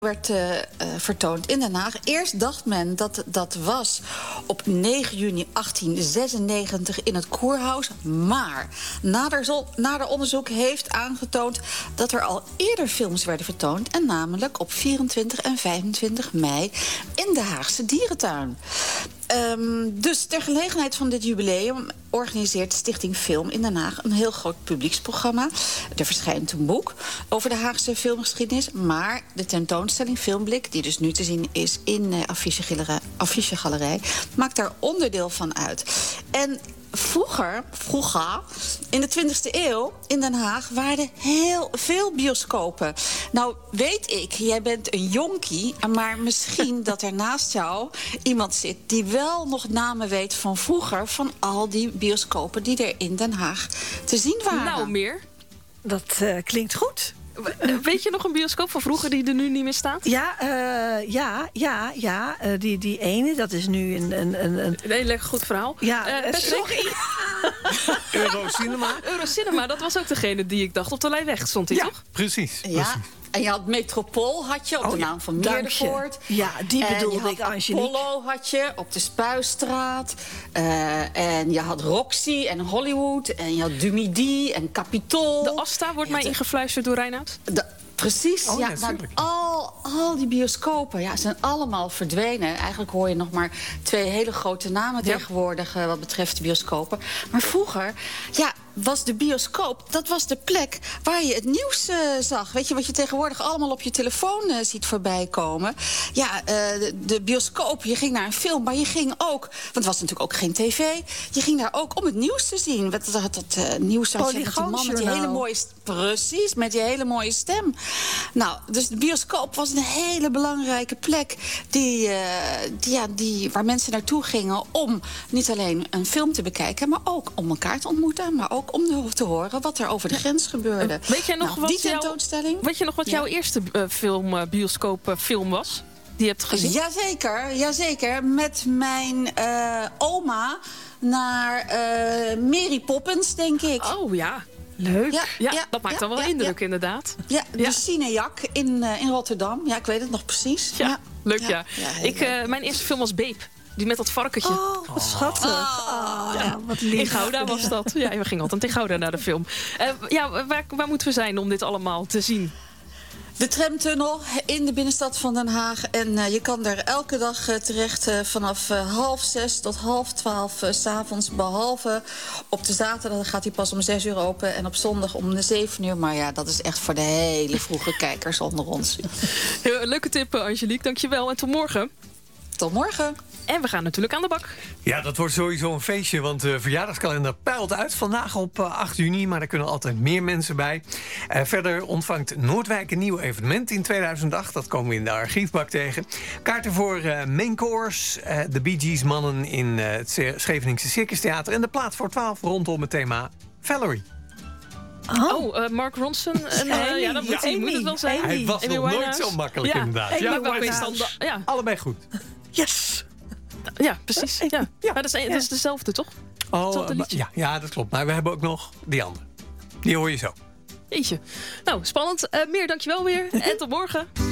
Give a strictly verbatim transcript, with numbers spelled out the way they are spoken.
werd uh, uh, vertoond in Den Haag. Eerst dacht men dat dat was op negen juni achttien zesennegentig in het Kurhaus. Maar nader, nader onderzoek heeft aangetoond dat er al eerder films werden vertoond. En namelijk op vierentwintig en vijfentwintig mei in de Haagse Dierentuin. Um, dus ter gelegenheid van dit jubileum organiseert Stichting Film in Den Haag een heel groot publieksprogramma. Er verschijnt een boek over de Haagse filmgeschiedenis. Maar de tentoonstelling Filmblik, die dus nu te zien is in uh, Affichegalerij, Affichegalerij, maakt daar onderdeel van uit. En Vroeger, vroeger, in de twintigste eeuw in Den Haag waren er heel veel bioscopen. Nou weet ik, jij bent een jonkie, maar misschien dat er naast jou iemand zit die wel nog namen weet van vroeger, van al die bioscopen die er in Den Haag te zien waren. Nou, meer. Dat uh, klinkt goed. Weet je nog een bioscoop van vroeger die er nu niet meer staat? Ja, uh, ja, ja, ja. Uh, die, die ene, dat is nu een... een, een, een... Nee, lekker goed verhaal. Ja, uh, sorry. Eurocinema. Eurocinema, dat was ook degene die ik dacht op de Leijweg stond, die ja, toch? Precies. Ja. precies. En je had Metropool, had je, op oh, de ja. naam van Meerdervoort. Ja, die bedoelde ik, Angelique. Apollo had je, op de Spuistraat. Uh, en je had Roxy en Hollywood. En je had Dumidi en Capitol. De Asta wordt mij de... ingefluisterd door Reinoud. De... Precies, oh, ja. ja Nou, al, al die bioscopen ja, zijn allemaal verdwenen. Eigenlijk hoor je nog maar twee hele grote namen ja. tegenwoordig uh, wat betreft de bioscopen. Maar vroeger, ja, was de bioscoop, dat was de plek waar je het nieuws uh, zag. Weet je, wat je tegenwoordig allemaal op je telefoon uh, ziet voorbij komen. Ja, uh, de, de bioscoop, je ging naar een film, maar je ging ook, want het was natuurlijk ook geen tv, je ging daar ook om het nieuws te zien. Dat, dat, dat uh, nieuws had je met die man met die hele mooie, precies, met die hele mooie stem. Nou, dus de bioscoop was een hele belangrijke plek die, uh, die, ja, die, waar mensen naartoe gingen om niet alleen een film te bekijken, maar ook om elkaar te ontmoeten, maar ook om te horen wat er over de grens gebeurde. Weet jij nog nou, wat die tentoonstelling? Jouw, weet je nog wat ja. jouw eerste uh, film, uh, bioscoop uh, film was? Die je hebt gezien? Jazeker, jazeker. Met mijn uh, oma naar uh, Mary Poppins, denk ik. Oh ja. Leuk. Ja, ja, ja, dat maakt ja, dan wel ja, indruk, ja. inderdaad. Ja, de ja. Cineac in, uh, in Rotterdam. Ja, ik weet het nog precies. Ja, ja. leuk ja. ja. ja ik, uh, mijn eerste film was Babe. Die met dat varkentje. Oh, wat schattig. Oh, ja, wat lief. In Gouda was dat. Ja, we gingen altijd in Gouda naar de film. Uh, ja, waar, waar moeten we zijn om dit allemaal te zien? De tramtunnel in de binnenstad van Den Haag. En uh, je kan daar elke dag uh, terecht uh, vanaf uh, half zes tot half twaalf uh, 's avonds. Behalve op de zaterdag gaat hij pas om zes uur open. En op zondag om de zeven uur. Maar ja, dat is echt voor de hele vroege kijkers onder ons. Heel, leuke tip, Angelique. Dankjewel. En tot morgen. Tot morgen. En we gaan natuurlijk aan de bak. Ja, dat wordt sowieso een feestje, want de verjaardagskalender peilt uit. Vandaag op acht juni, maar er kunnen altijd meer mensen bij. Uh, verder ontvangt Noordwijk een nieuw evenement in tweeduizend acht. Dat komen we in de archiefbak tegen. Kaarten voor uh, Main Course, uh, de Bee Gees mannen in uh, het Scheveningse Circus Theater. En de plaat voor twaalf rondom het thema Valerie. Oh, oh uh, Mark Ronson. En, uh, Amy, ja, dat moet, ja, hij, moet het wel zijn. Hij was Amy nog nooit Winehouse. zo makkelijk, ja. inderdaad. Ja, Ja, maar meestal, ja. allebei goed. Yes! Ja, precies. Ja. Ja. Ja, dat, is, dat is dezelfde, toch? Oh, uh, ja, ja, dat klopt. Maar we hebben ook nog die andere. Die hoor je zo. Jeetje. Nou, spannend. Uh, meer, dankjewel weer. En tot morgen.